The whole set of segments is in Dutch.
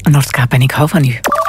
Noordkaap en ik hou van u.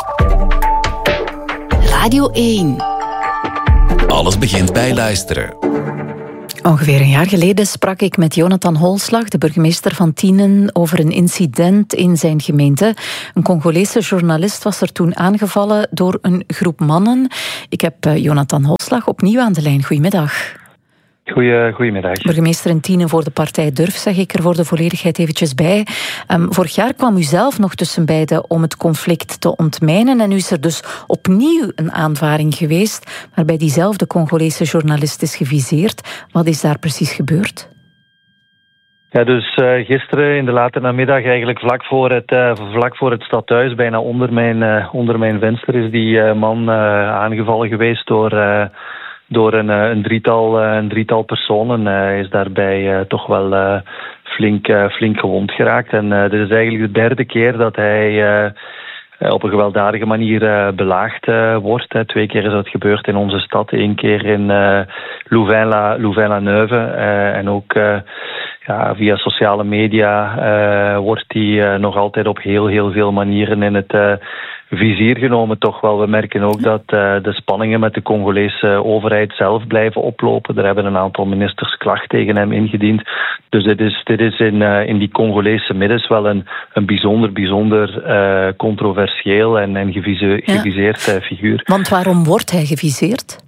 Radio 1. Alles begint bij luisteren. Ongeveer een jaar geleden sprak ik met Jonathan Holslag, de burgemeester van Tienen, over een incident in zijn gemeente. Een Congolese journalist was er toen aangevallen door een groep mannen. Ik heb Jonathan Holslag opnieuw aan de lijn. Goedemiddag. Goedemiddag. Burgemeester in Tienen voor de partij Durf, zeg ik er voor de volledigheid eventjes bij. Vorig jaar kwam u zelf nog tussen beiden om het conflict te ontmijnen. En nu is er dus opnieuw een aanvaring geweest waarbij diezelfde Congolese journalist is geviseerd. Wat is daar precies gebeurd? Ja, dus gisteren in de late namiddag, eigenlijk vlak voor het stadhuis, bijna onder mijn venster, is die man aangevallen geweest door een drietal personen. Hij is daarbij toch wel flink gewond geraakt. En dit is eigenlijk de derde keer dat hij op een gewelddadige manier belaagd wordt. 2 keer is dat gebeurd in onze stad. 1 keer in Louvain-la-Neuve. En ook via sociale media wordt hij nog altijd op heel veel manieren in het vizier genomen, toch wel. We merken ook dat de spanningen met de Congolese overheid zelf blijven oplopen. Er hebben een aantal ministers klacht tegen hem ingediend. Dus dit is in die Congolese middens wel een bijzonder controversieel en geviseerd figuur. Want waarom wordt hij geviseerd?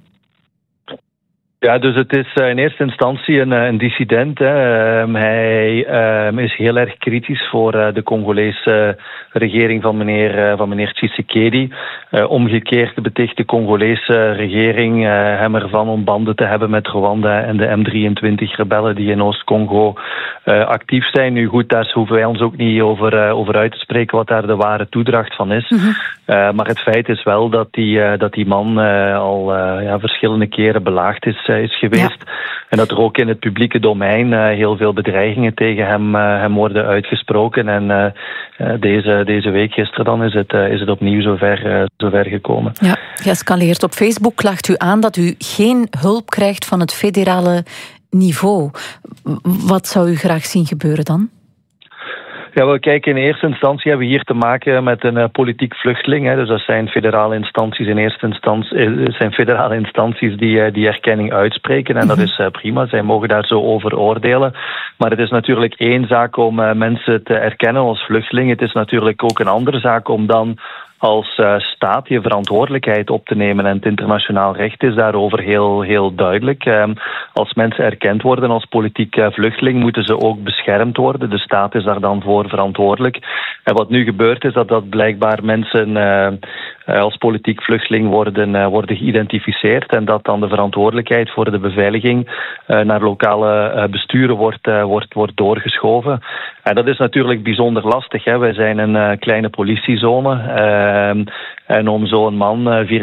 Ja, dus het is in eerste instantie een dissident. Hij is heel erg kritisch voor de Congolese regering van meneer Tshisekedi. Omgekeerd beticht de Congolese regering hem ervan om banden te hebben met Rwanda en de M23-rebellen die in Oost-Congo actief zijn. Nu goed, daar hoeven wij ons ook niet over uit te spreken wat daar de ware toedracht van is. Mm-hmm. Maar het feit is wel dat die man al verschillende keren belaagd is geweest. Ja. En dat er ook in het publieke domein heel veel bedreigingen tegen hem worden uitgesproken. En deze week, gisteren dan, is het opnieuw zover gekomen. Ja, geëscaleerd. Op Facebook klaagt u aan dat u geen hulp krijgt van het federale niveau. Wat zou u graag zien gebeuren dan? Ja, wel, kijk, in eerste instantie hebben we hier te maken met een politiek vluchteling. Hè. Dus dat zijn federale instanties die erkenning uitspreken. En dat is prima, zij mogen daar zo over oordelen. Maar het is natuurlijk één zaak om mensen te erkennen als vluchteling. Het is natuurlijk ook een andere zaak om dan als staat je verantwoordelijkheid op te nemen. En het internationaal recht is daarover heel duidelijk. Als mensen erkend worden als politiek vluchteling, moeten ze ook beschermd worden. De staat is daar dan voor verantwoordelijk. En wat nu gebeurt is dat blijkbaar mensen als politiek vluchteling worden geïdentificeerd en dat dan de verantwoordelijkheid voor de beveiliging naar lokale besturen wordt doorgeschoven. En dat is natuurlijk bijzonder lastig. Hè. Wij zijn een kleine politiezone. En om zo'n man 24/7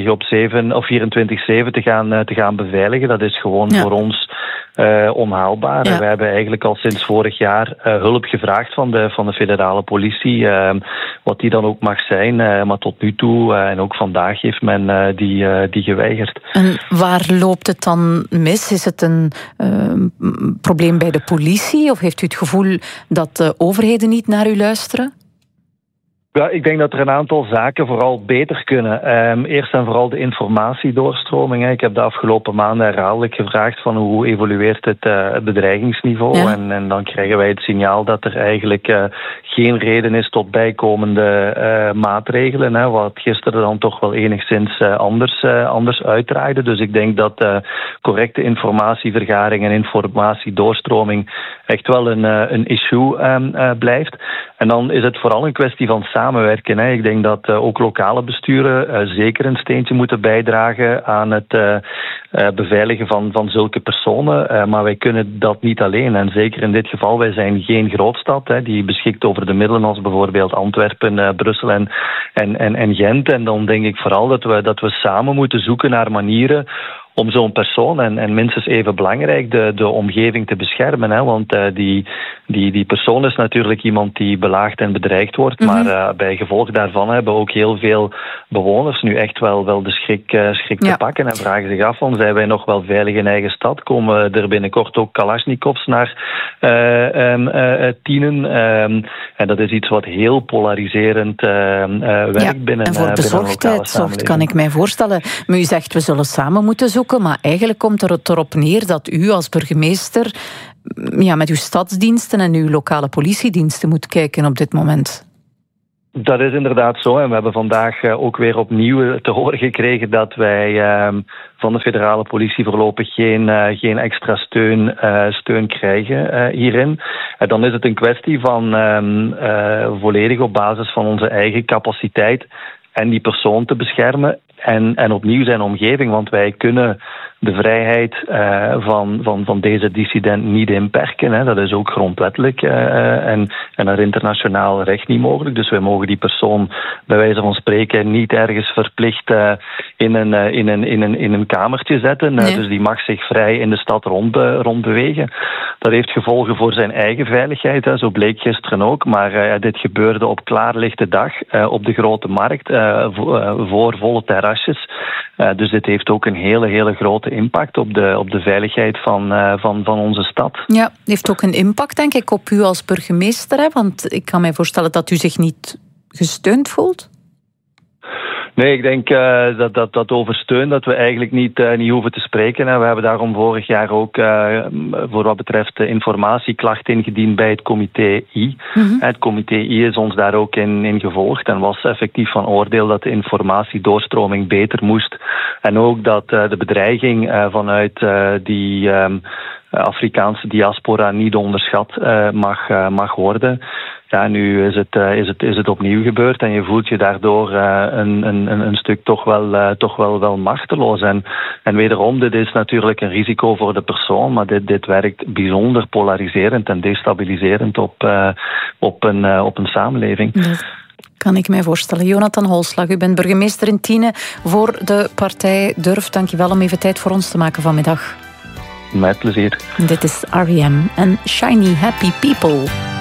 te gaan beveiligen, dat is gewoon voor ons onhaalbaar. Ja. We hebben eigenlijk al sinds vorig jaar hulp gevraagd van de federale politie, wat die dan ook mag zijn. Maar tot nu toe, en ook vandaag, heeft men die geweigerd. En waar loopt het dan mis? Is het een probleem bij de politie? Of heeft u het gevoel dat de overheden niet naar u luisteren? Ja, ik denk dat er een aantal zaken vooral beter kunnen. Eerst en vooral de informatiedoorstroming. Hè. Ik heb de afgelopen maanden herhaaldelijk gevraagd van hoe evolueert het bedreigingsniveau. Ja. En dan krijgen wij het signaal dat er eigenlijk geen reden is tot bijkomende maatregelen. Hè, wat gisteren dan toch wel enigszins anders uitdraaide. Dus ik denk dat correcte informatievergaring en informatiedoorstroming echt wel een issue blijft. En dan is het vooral een kwestie van samenwerken. Hè. Ik denk dat ook lokale besturen zeker een steentje moeten bijdragen aan het beveiligen van zulke personen. Maar wij kunnen dat niet alleen. En zeker in dit geval, wij zijn geen grootstad die beschikt over de middelen als bijvoorbeeld Antwerpen, Brussel en Gent. En dan denk ik vooral dat we samen moeten zoeken naar manieren om zo'n persoon en minstens even belangrijk de omgeving te beschermen. Hè, want die persoon is natuurlijk iemand die belaagd en bedreigd wordt, maar bij gevolg daarvan hebben ook heel veel bewoners nu echt wel de schrik te pakken en vragen zich af van, zijn wij nog wel veilig in eigen stad? Komen er binnenkort ook Kalashnikovs naar Tienen? En dat is iets wat heel polariserend werkt binnen en voor bezorgdheid zorgt, kan ik mij voorstellen. Maar u zegt, we zullen samen moeten zoeken, maar eigenlijk komt het erop neer dat u als burgemeester met uw stadsdiensten en uw lokale politiediensten moet kijken op dit moment. Dat is inderdaad zo. En we hebben vandaag ook weer opnieuw te horen gekregen dat wij van de federale politie voorlopig geen extra steun krijgen hierin. Dan is het een kwestie van volledig op basis van onze eigen capaciteit en die persoon te beschermen en opnieuw zijn omgeving, want wij kunnen de vrijheid van deze dissident niet inperken. Hè. Dat is ook grondwettelijk en naar internationaal recht niet mogelijk. Dus wij mogen die persoon bij wijze van spreken niet ergens verplicht in een kamertje zetten. Nee. Dus die mag zich vrij in de stad rondbewegen. Dat heeft gevolgen voor zijn eigen veiligheid, hè. Zo bleek gisteren ook. Maar dit gebeurde op klaarlichte dag op de Grote Markt voor volle terrasjes. Dus dit heeft ook een hele grote impact op de veiligheid van onze stad. Ja, het heeft ook een impact, denk ik, op u als burgemeester. Hè? Want ik kan mij voorstellen dat u zich niet gesteund voelt. Nee, ik denk dat over steun dat we eigenlijk niet hoeven te spreken. We hebben daarom vorig jaar ook voor wat betreft informatieklacht ingediend bij het comité I. Het comité I is ons daar ook in gevolgd en was effectief van oordeel dat de informatiedoorstroming beter moest. En ook dat de bedreiging vanuit die Afrikaanse diaspora niet onderschat mag worden. Ja, nu is het opnieuw gebeurd en je voelt je daardoor een stuk toch wel machteloos. En wederom, dit is natuurlijk een risico voor de persoon, maar dit werkt bijzonder polariserend en destabiliserend op een samenleving. Dat kan ik mij voorstellen. Jonathan Holslag, u bent burgemeester in Tienen voor de partij Durf. Dank je wel om even tijd voor ons te maken vanmiddag. Met plezier. Dit is R.E.M. en Shiny Happy People.